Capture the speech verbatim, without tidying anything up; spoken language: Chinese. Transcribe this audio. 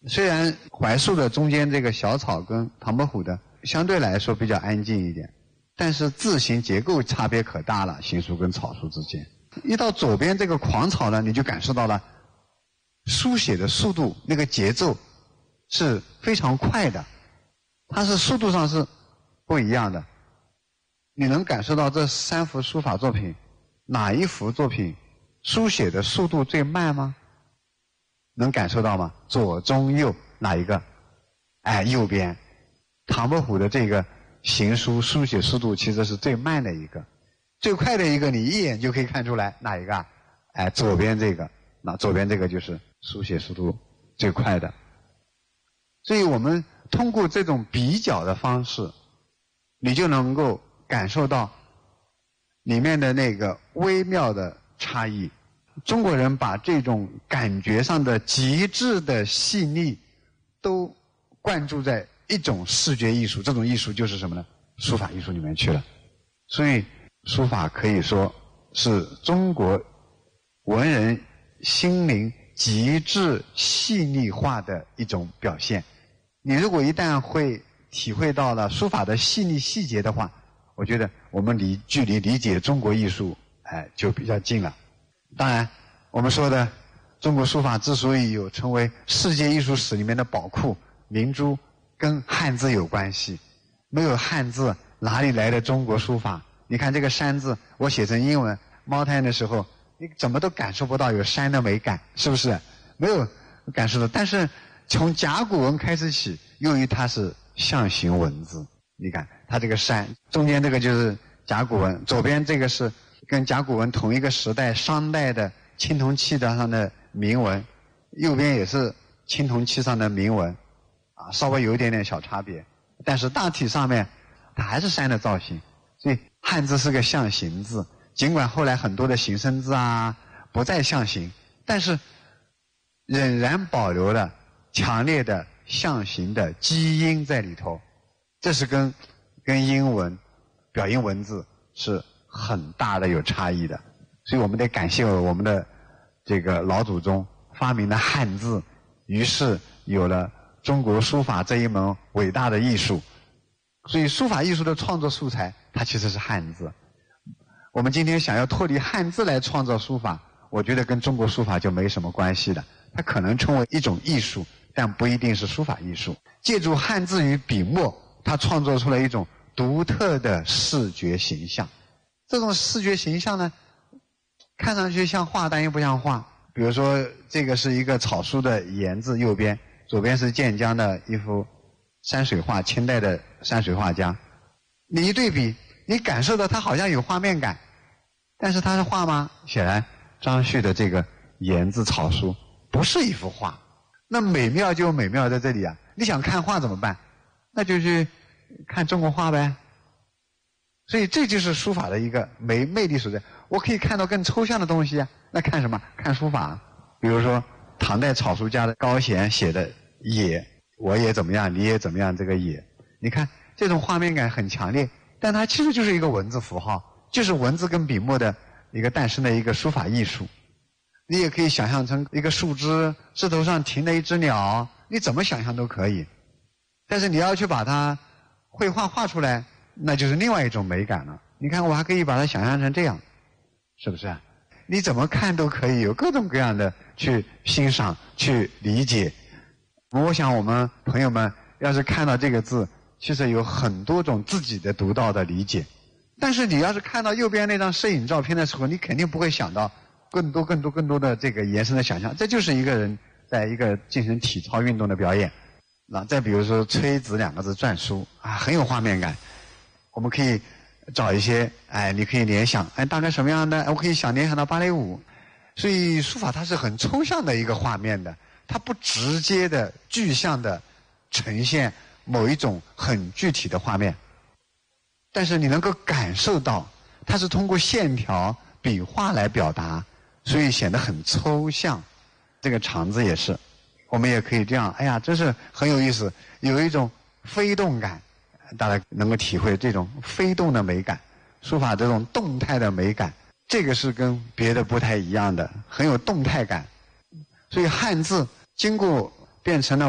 虽然槐树的中间这个小草跟唐伯虎的相对来说比较安静一点，但是字形结构差别可大了，行书跟草书之间。一到左边这个狂草呢，你就感受到了书写的速度，那个节奏是非常快的，它是速度上是不一样的。你能感受到这三幅书法作品哪一幅作品书写的速度最慢吗？能感受到吗？左中右哪一个？哎，右边。唐伯虎的这个行书书写速度其实是最慢的一个，最快的一个你一眼就可以看出来哪一个啊？哎，左边这个，那左边这个就是书写速度最快的。所以我们通过这种比较的方式，你就能够感受到里面的那个微妙的差异。中国人把这种感觉上的极致的细腻都灌注在一种视觉艺术，这种艺术就是什么呢？书法艺术里面去了。所以书法可以说是中国文人心灵极致细腻化的一种表现。你如果一旦会体会到了书法的细腻细节的话，我觉得我们离距离理解中国艺术哎就比较近了。当然我们说的中国书法之所以有成为世界艺术史里面的宝库明珠，跟汉字有关系。没有汉字哪里来的中国书法？你看这个山字我写成英文猫胎的时候，你怎么都感受不到有山的美感，是不是？没有感受到。但是从甲骨文开始起，由于它是象形文字，你看它这个山中间这个就是甲骨文，左边这个是跟甲骨文同一个时代商代的青铜器的上的铭文，右边也是青铜器上的铭文啊，稍微有一点点小差别，但是大体上面它还是山的造型。所以汉字是个象形字，尽管后来很多的形声字啊不再象形，但是仍然保留了强烈的象形的基因在里头。这是跟跟英文表音文字是很大的有差异的。所以我们得感谢我们的这个老祖宗发明了汉字，于是有了中国书法这一门伟大的艺术。所以书法艺术的创作素材它其实是汉字。我们今天想要脱离汉字来创造书法，我觉得跟中国书法就没什么关系了。它可能成为一种艺术，但不一定是书法艺术。借助汉字与笔墨，它创作出了一种独特的视觉形象。这种视觉形象呢，看上去像画但又不像画。比如说这个是一个草书的言字，右边左边是建江的一幅山水画，清代的山水画家。你一对比，你感受到它好像有画面感，但是它是画吗？显然张旭的这个言字草书不是一幅画。那美妙就美妙在这里啊！你想看画怎么办？那就去看中国画呗。所以这就是书法的一个魅魅力所在。我可以看到更抽象的东西啊，那看什么？看书法。比如说唐代草书家的高贤写的也，我也怎么样，你也怎么样，这个也，你看这种画面感很强烈，但它其实就是一个文字符号，就是文字跟笔墨的一个诞生的一个书法艺术。你也可以想象成一个树枝，枝头上停了一只鸟，你怎么想象都可以。但是你要去把它绘画画出来，那就是另外一种美感了。你看我还可以把它想象成这样，是不是？你怎么看都可以，有各种各样的去欣赏去理解。我想我们朋友们要是看到这个字，其实有很多种自己的独到的理解。但是你要是看到右边那张摄影照片的时候，你肯定不会想到更多更多更多的这个延伸的想象。这就是一个人在一个进行体操运动的表演。那再比如说崔子两个字篆书啊，很有画面感。我们可以找一些，哎，你可以联想，哎，大概什么样的？我可以想联想到芭蕾舞。所以书法它是很抽象的一个画面的，它不直接的具象的呈现某一种很具体的画面，但是你能够感受到它是通过线条笔画来表达，所以显得很抽象。这个肠字也是，我们也可以这样，哎呀，真是很有意思，有一种飞动感，大家能够体会这种飞动的美感，书法这种动态的美感，这个是跟别的不太一样的，很有动态感。所以汉字经过变成了